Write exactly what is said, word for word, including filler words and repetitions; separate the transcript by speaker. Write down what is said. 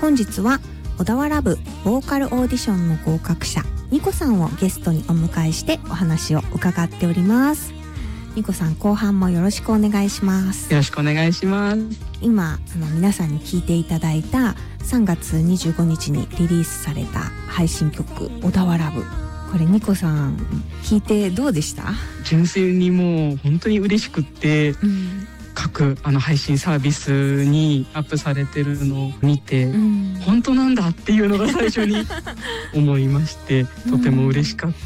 Speaker 1: 本日は小田原部ボーカルオーディションの合格者ニコさんをゲストにお迎えしてお話を伺っております。ニコさん、後半もよろしくお願いします。
Speaker 2: よろしくお願いします。
Speaker 1: 今あの皆さんに聴いていただいたさんがつにじゅうごにちにリリースされた配信曲小田原部、これニコさん聴いてどうでした？
Speaker 2: 純粋にもう本当に嬉しくって、うん、各あの配信サービスにアップされてるのを見て、うん、本当なんだっていうのが最初に思いまして、とても嬉しかった